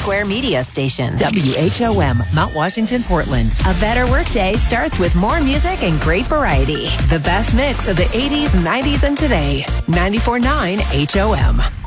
Square Media Station. WHOM, Mount Washington, Portland. A better workday starts with more music and great variety. The best mix of the 80s, 90s, and today. 94.9 HOM.